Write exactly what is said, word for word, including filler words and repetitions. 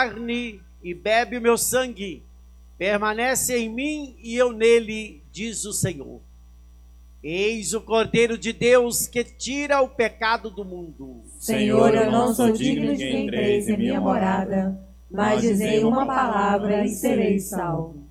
carne e bebe o meu sangue. Permanece em mim e eu nele, diz o Senhor. Eis o Cordeiro de Deus que tira o pecado do mundo. Senhor, eu não sou digno de que entreis em minha morada, mas dizei uma palavra e serei salvo.